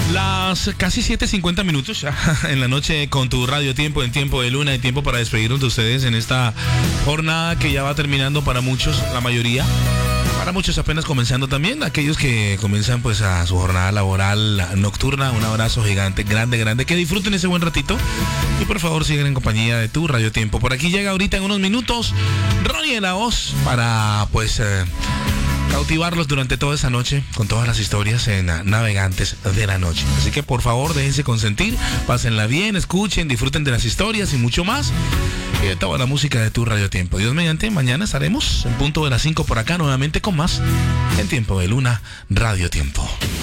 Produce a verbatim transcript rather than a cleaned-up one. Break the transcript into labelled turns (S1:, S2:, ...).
S1: Las casi siete cincuenta minutos ya en la noche con tu Radio Tiempo, en Tiempo de Luna, y tiempo para despedirnos de ustedes en esta jornada que ya va terminando para muchos, la mayoría. Para muchos apenas comenzando también, aquellos que comienzan pues a su jornada laboral nocturna. Un abrazo gigante, grande, grande, que disfruten ese buen ratito y por favor sigan en compañía de tu Radio Tiempo. Por aquí llega ahorita en unos minutos Ronnie de la Voz para pues eh, cautivarlos durante toda esa noche con todas las historias en Navegantes de la Noche. Así que por favor déjense consentir, pásenla bien, escuchen, disfruten de las historias y mucho más, y de toda la música de tu Radio Tiempo. Dios mediante, mañana estaremos en punto de las cinco por acá nuevamente con más en Tiempo de Luna, Radio Tiempo.